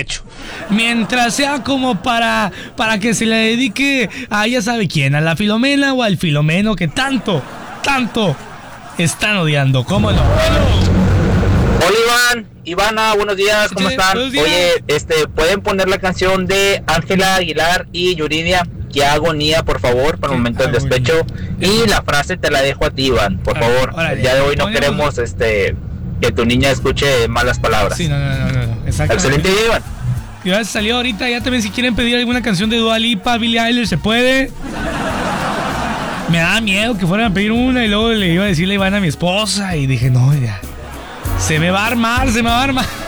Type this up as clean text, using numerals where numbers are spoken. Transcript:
despecho. Mientras sea como para que se le dedique a ya sabe quién, a la Filomena o al Filomeno que tanto están odiando. ¿Cómo no? Hola Ivana, buenos días, ¿cómo están? Buenos días. Oye, ¿pueden poner la canción de Ángela Aguilar y Yuridia? Que agonía, por favor, para el momento del despecho. Y la frase te la dejo a ti, Iván, por favor. Órale. El día de hoy no Ponemos- queremos que tu niña escuche malas palabras. Sí, no. Exactamente. Excelente día, Iván. Y ya salió ahorita, ya también si quieren pedir alguna canción de Dua Lipa, Billie Eilish, se puede. Me daba miedo que fueran a pedir una y luego le iba a decirle a Iván a mi esposa y dije, no, ya. Se me va a armar.